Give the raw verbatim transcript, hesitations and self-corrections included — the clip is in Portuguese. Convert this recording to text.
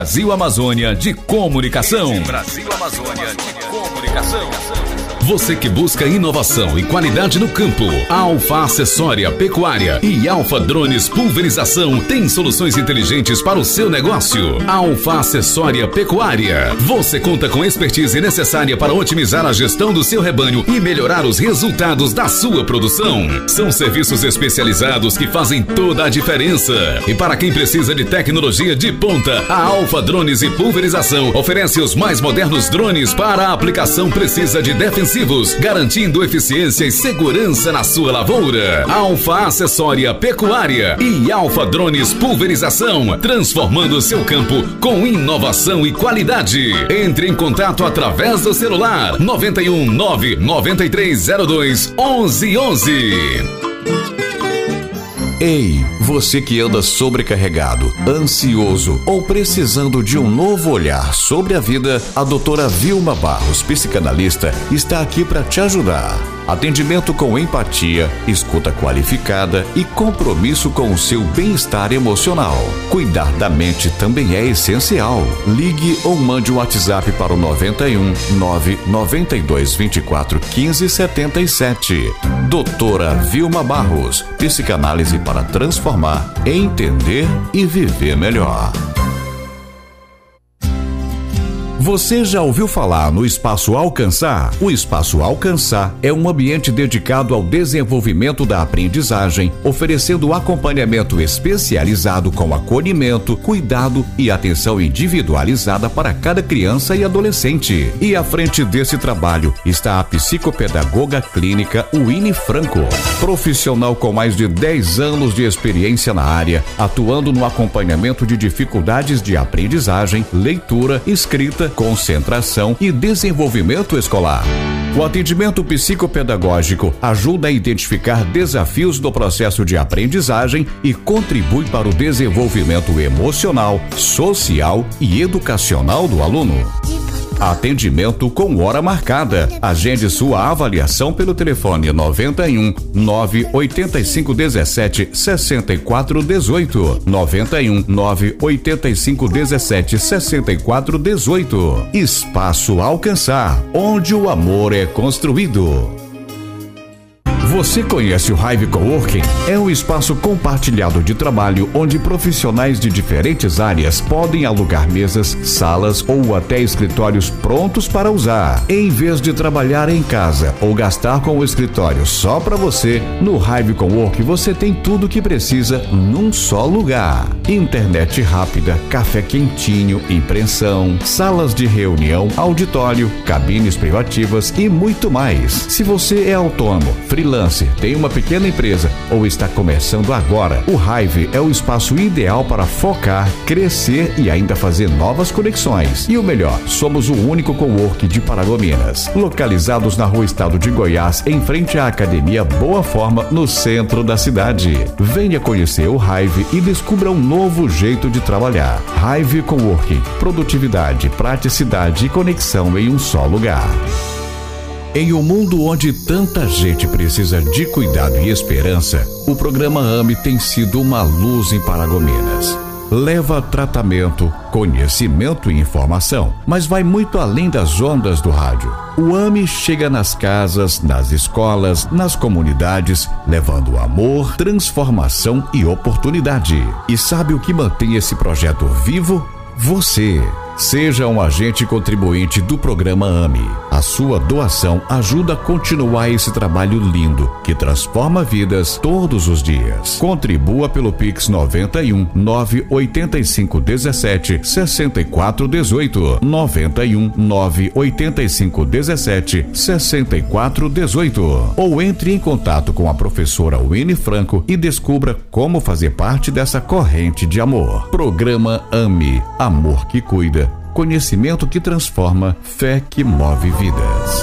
Brasil Amazônia de Comunicação. Brasil Amazônia de Comunicação. Você que busca inovação e qualidade no campo, Alfa Acessória Pecuária e Alfa Drones Pulverização tem soluções inteligentes para o seu negócio. Alfa Acessória Pecuária. Você conta com a expertise necessária para otimizar a gestão do seu rebanho e melhorar os resultados da sua produção. São serviços especializados que fazem toda a diferença. E para quem precisa de tecnologia de ponta, a Alfa Drones e Pulverização oferece os mais modernos drones para a aplicação precisa de defensivos, garantindo eficiência e segurança na sua lavoura. Alfa Acessória Pecuária e Alfa Drones Pulverização, transformando seu campo com inovação e qualidade. Entre em contato através do celular nove um nove nove três zero dois onze onze. Ei, você que anda sobrecarregado, ansioso ou precisando de um novo olhar sobre a vida, a doutora Vilma Barros, psicanalista, está aqui para te ajudar. Atendimento com empatia, escuta qualificada e compromisso com o seu bem-estar emocional. Cuidar da mente também é essencial. Ligue ou mande um WhatsApp para o nove um nove nove dois dois quatro um cinco sete sete. Doutora Vilma Barros, psicanálise para transformar, entender e viver melhor. Você já ouviu falar no Espaço Alcançar? O Espaço Alcançar é um ambiente dedicado ao desenvolvimento da aprendizagem, oferecendo acompanhamento especializado com acolhimento, cuidado e atenção individualizada para cada criança e adolescente. E à frente desse trabalho está a psicopedagoga clínica Winnie Franco, profissional com mais de dez anos de experiência na área, atuando no acompanhamento de dificuldades de aprendizagem, leitura, escrita, concentração e desenvolvimento escolar. O atendimento psicopedagógico ajuda a identificar desafios do processo de aprendizagem e contribui para o desenvolvimento emocional, social e educacional do aluno. Atendimento com hora marcada. Agende sua avaliação pelo telefone nove um nove oito cinco um sete seis quatro um oito, nove um nove oito cinco um sete seis quatro um oito. Espaço Alcançar, onde o amor é construído. Você conhece o Hive Coworking? É um espaço compartilhado de trabalho onde profissionais de diferentes áreas podem alugar mesas, salas ou até escritórios prontos para usar. Em vez de trabalhar em casa ou gastar com o escritório só para você, no Hive Coworking você tem tudo o que precisa num só lugar. Internet rápida, café quentinho, impressão, salas de reunião, auditório, cabines privativas e muito mais. Se você é autônomo, freelancer, tem uma pequena empresa ou está começando agora, o Hive é o espaço ideal para focar, crescer e ainda fazer novas conexões. E o melhor, somos o único coworking de Paragominas, localizados na Rua Estado de Goiás, em frente à Academia Boa Forma, no centro da cidade. Venha conhecer o Hive e descubra um novo jeito de trabalhar. Hive Coworking, produtividade, praticidade e conexão em um só lugar. Em um mundo onde tanta gente precisa de cuidado e esperança, o programa AME tem sido uma luz em Paragominas. Leva tratamento, conhecimento e informação, mas vai muito além das ondas do rádio. O AME chega nas casas, nas escolas, nas comunidades, levando amor, transformação e oportunidade. E sabe o que mantém esse projeto vivo? Você. Seja um agente contribuinte do programa AME. A sua doação ajuda a continuar esse trabalho lindo que transforma vidas todos os dias. Contribua pelo Pix nove um nove oito cinco um sete seis quatro um oito, nove um nove oito cinco um sete seis quatro um oito, ou entre em contato com a professora Winnie Franco e descubra como fazer parte dessa corrente de amor. Programa AME, amor que cuida, conhecimento que transforma, fé que move vidas.